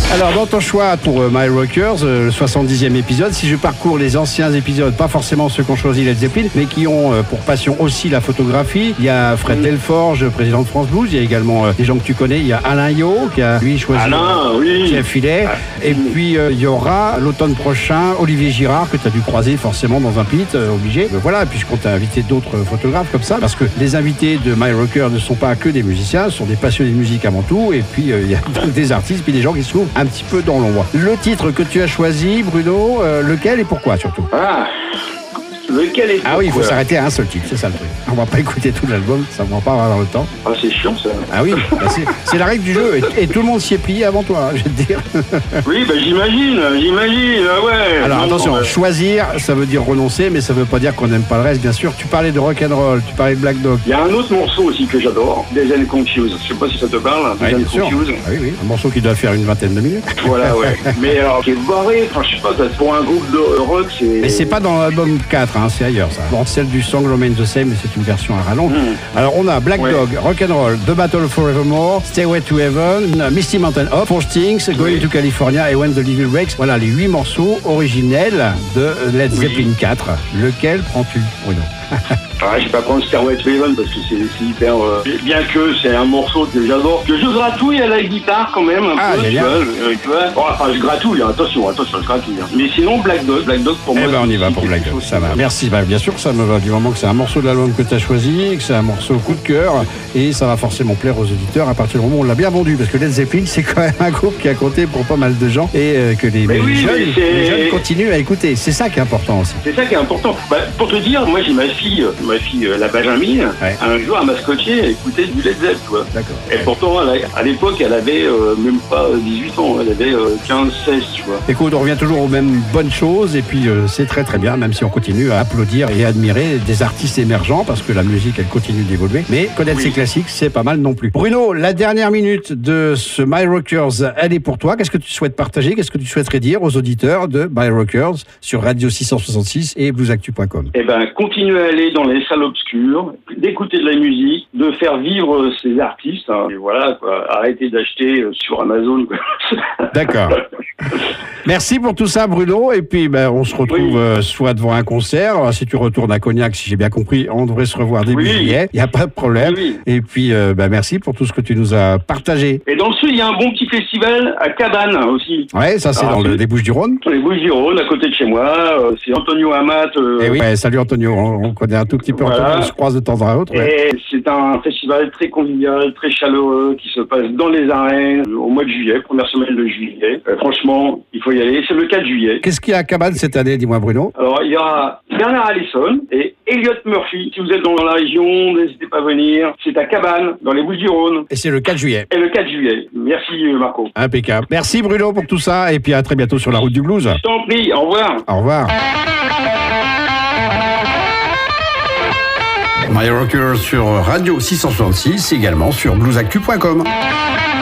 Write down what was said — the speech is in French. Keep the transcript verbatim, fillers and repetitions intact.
Alors, dans ton choix pour euh, My Rockers, euh, le soixante-dixième épisode, si je parcours les anciens épisodes, pas forcément ceux qui ont choisi Led Zeppelin, mais qui ont euh, pour passion aussi la photographie, il y a Fred mmh. Delforge, président de France Blues, il y a également euh, des gens que tu connais, il y a Alain Yo, qui a lui choisi Alain, oui. Jeff Filet, ah, et oui. puis euh, il y aura l'automne prochain Olivier Girard, que tu as dû croiser forcément dans un pit, euh, obligé. Mais voilà, puisqu'on t'a invité d'autres photographes comme ça, parce que les invités de My Rockers ne sont pas que des musiciens, ce sont des passionnés de musique avant tout, et puis euh, il y a des artistes, puis des gens qui se trouvent un petit peu dans l'ombre. Le titre que tu as choisi, Bruno, euh, lequel et pourquoi surtout? Ah, lequel est Ah oui, il faut s'arrêter à un seul titre, c'est ça le truc. On va pas écouter tout l'album, ça ne va pas avoir le temps. Ah, c'est chiant ça. Ah oui, bah c'est, c'est la règle du jeu, et, et tout le monde s'y est plié avant toi, je vais te dire. Oui, bah j'imagine, j'imagine, ah ouais. Alors non, attention, non, bah... choisir, ça veut dire renoncer, mais ça veut pas dire qu'on n'aime pas le reste, bien sûr. Tu parlais de rock'n'roll, tu parlais de Black Dog. Il y a un autre morceau aussi que j'adore, Dead and Confused. Je sais pas si ça te parle, Dead and Confused. Ah oui, oui, un morceau qui doit faire une vingtaine de minutes. Voilà, ouais. Mais alors, qui est barré, enfin je sais pas, pour un groupe de rock, c'est... Mais c'est pas dans l'album quatre, hein, c'est ailleurs ça. Bon, celle du Song Remains the Same, mais c'est une version à rallonge. Mm. Alors on a Black ouais. Dog, Rock'n'Roll, The Battle Forevermore, Stairway to Heaven, Misty Mountain Hop, Four Things, Going oui. to California et When the Devil Breaks. Voilà les huit morceaux originels de Led Zeppelin oui. quatre. Lequel prends-tu, Bruno? Ah, je vais pas prendre Stairway to Heaven parce que c'est, c'est hyper... Euh, bien que c'est un morceau que j'adore, que je gratouille à la guitare quand même un ah, peu, tu vois, euh, tu vois. Bon, enfin, je gratouille, hein, attention, attention, je gratouille. Hein. Mais sinon, Black Dog, Black Dog pour eh moi... Eh ben, on y va pour Black Dog, ça va. Merci, bah, bien sûr que ça me va, du moment que c'est un morceau de l'album que tu as choisi, que c'est un morceau coup de cœur, et ça va forcément plaire aux auditeurs à partir du moment où on l'a bien vendu, parce que Led Zeppelin, c'est quand même un groupe qui a compté pour pas mal de gens, et euh, que les, les, oui, jeunes, les jeunes continuent à écouter. C'est ça qui est important aussi. C'est ça qui est important. Bah, pour te dire, moi j'ai ma fille, ma fille, euh, la Benjamin, ouais. un jour elle m'a scotché à écouter du Led Zeppelin, tu vois. D'accord. Et ouais. pourtant, elle a, à l'époque, elle avait euh, même pas dix-huit ans, elle avait euh, quinze seize, tu vois. Écoute, on revient toujours aux mêmes bonnes choses, et puis euh, c'est très très bien, même si on continue à applaudir et à admirer des artistes émergents, parce que la musique, elle continue d'évoluer. Mais connaître oui. ses classiques, c'est pas mal non plus. Bruno, la dernière minute de ce My Rockers, elle est pour toi. Qu'est-ce que tu souhaites partager? Qu'est-ce que tu souhaiterais dire aux auditeurs de My Rockers sur Radio six cent soixante-six et blues actu point com? Eh ben, continuez à aller dans les salles obscures, d'écouter de la musique, de faire vivre ces artistes. Hein. Et voilà, quoi. Arrêtez d'acheter sur Amazon, quoi. D'accord. Merci pour tout ça, Bruno. Et puis, ben, on se retrouve oui. euh, soit devant un concert. Alors, si tu retournes à Cognac, si j'ai bien compris, on devrait se revoir début oui. juillet. Il n'y a pas de problème. Oui. Et puis, euh, ben, merci pour tout ce que tu nous as partagé. Et dans le sud, il y a un bon petit festival à Cabane aussi. Ouais, ça, c'est Alors, dans le, les Bouches-du-Rhône. Dans les Bouches-du-Rhône, à côté de chez moi. Euh, c'est Antonio Amat. Euh... Et oui, ouais, salut Antonio. On, on connaît un tout petit peu voilà. Antonio. On se croise de temps à autre. Ouais. Et c'est un festival très convivial, très chaleureux, qui se passe dans les arènes au mois de juillet, première semaine de juillet. Euh, franchement, il faut y aller. C'est le quatre juillet. Qu'est-ce qu'il y a à Cabane cette année, dis-moi Bruno? Alors, il y aura Bernard Allison et Elliot Murphy. Si vous êtes dans la région, n'hésitez pas à venir. C'est à Cabane, dans les Bouches-du-Rhône. Et c'est le quatre juillet. Et le quatre juillet. Merci Marco. Impeccable. Merci Bruno pour tout ça, et puis à très bientôt sur la route du blues. Je t'en prie, au revoir. Au revoir. My Rockers sur Radio six cent soixante-six, également sur blues actu point com.